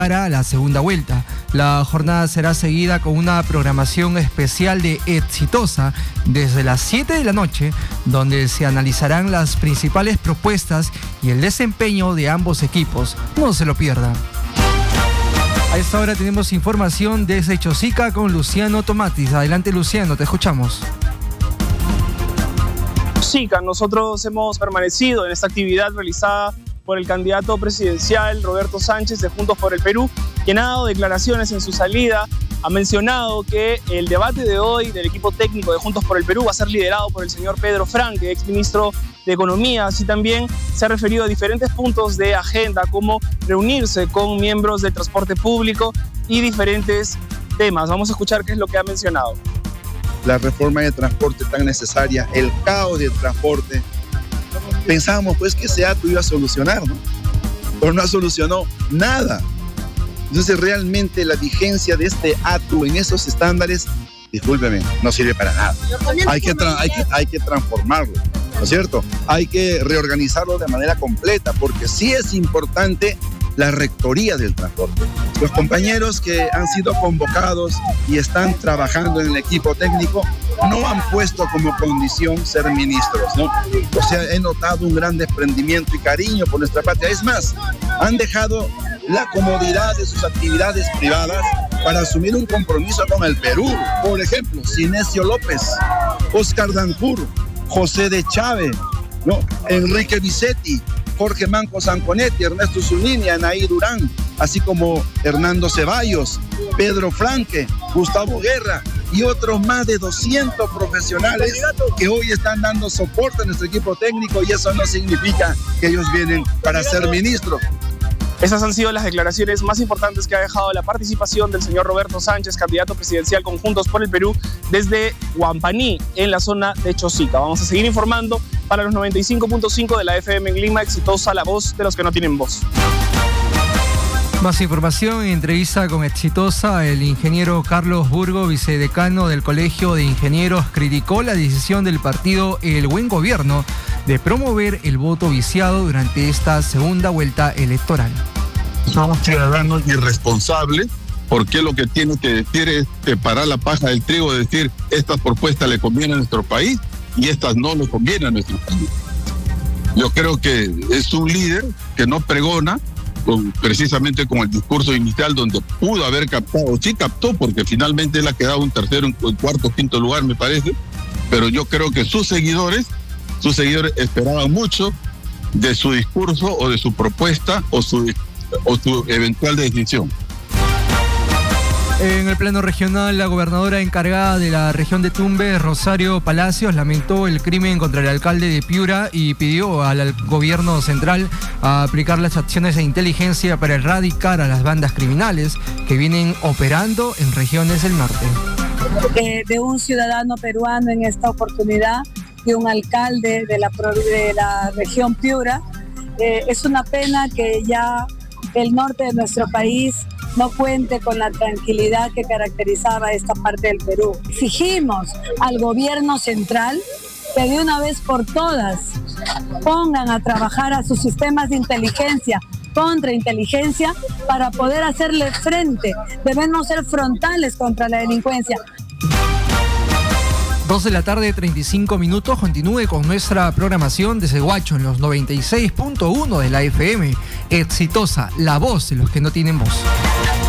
para la segunda vuelta. La jornada será seguida con una programación especial de Exitosa desde las 7 de la noche, donde se analizarán las principales propuestas y el desempeño de ambos equipos. No se lo pierdan. A esta hora tenemos información desde Chosica con Luciano Tomatis. Adelante, Luciano, te escuchamos. Chosica, nosotros hemos permanecido en esta actividad realizada por el candidato presidencial Roberto Sánchez de Juntos por el Perú, quien ha dado declaraciones en su salida. Ha mencionado que el debate de hoy del equipo técnico de Juntos por el Perú va a ser liderado por el señor Pedro Franque, exministro de Economía. Así también se ha referido a diferentes puntos de agenda, como reunirse con miembros del transporte público y diferentes temas. Vamos a escuchar qué es lo que ha mencionado. La reforma de transporte tan necesaria, el caos del transporte. Pensábamos pues que ese acto iba a solucionar, ¿no? Pero no solucionó nada. Entonces realmente la vigencia de este acto en esos estándares, discúlpeme, no sirve para nada. Hay que transformarlo, ¿no es cierto? Hay que reorganizarlo de manera completa, porque sí es importante la rectoría del transporte. Los compañeros que han sido convocados y están trabajando en el equipo técnico no han puesto como condición ser ministros, ¿no? O sea, he notado un gran desprendimiento y cariño por nuestra patria. Es más, han dejado la comodidad de sus actividades privadas para asumir un compromiso con el Perú. Por ejemplo, Cinesio López, Oscar Dancur, José de Chávez, ¿no? Enrique Vicetti, Jorge Manco Sanconetti, Ernesto Zunini, Anaí Durán, así como Hernando Ceballos, Pedro Franque, Gustavo Guerra y otros más de 200 profesionales que hoy están dando soporte a nuestro equipo técnico, y eso no significa que ellos vienen para ser ministros. Esas han sido las declaraciones más importantes que ha dejado la participación del señor Roberto Sánchez, candidato presidencial con Juntos por el Perú, desde Huampaní, en la zona de Chosica. Vamos a seguir informando para los 95.5 de la FM en Lima. Exitosa, la voz de los que no tienen voz. Más información, en entrevista con Exitosa, el ingeniero Carlos Burgo, vicedecano del Colegio de Ingenieros, criticó la decisión del partido El Buen Gobierno de promover el voto viciado durante esta segunda vuelta electoral. Somos ciudadanos irresponsables, porque lo que tiene que decir es separar la paja del trigo, decir estas propuestas le convienen a nuestro país y estas no le convienen a nuestro país. Yo creo que es un líder que no pregona, precisamente con el discurso inicial, donde pudo haber captado, sí captó, porque finalmente él ha quedado un tercero, un cuarto, quinto lugar, me parece, pero yo creo que sus seguidores esperaban mucho de su discurso o de su propuesta o su eventual decisión. En el plano regional, la gobernadora encargada de la región de Tumbes, Rosario Palacios, lamentó el crimen contra el alcalde de Piura y pidió al gobierno central a aplicar las acciones de inteligencia para erradicar a las bandas criminales que vienen operando en regiones del norte. De un ciudadano peruano en esta oportunidad, de un alcalde de la región Piura. Es una pena que ya el norte de nuestro país no cuente con la tranquilidad que caracterizaba esta parte del Perú. Exigimos al gobierno central que de una vez por todas pongan a trabajar a sus sistemas de inteligencia, contrainteligencia, para poder hacerle frente. Debemos ser frontales contra la delincuencia. 2 de la tarde, 35 minutos. Continúe con nuestra programación desde Huacho en los 96.1 de la FM. Exitosa, la voz de los que no tienen voz.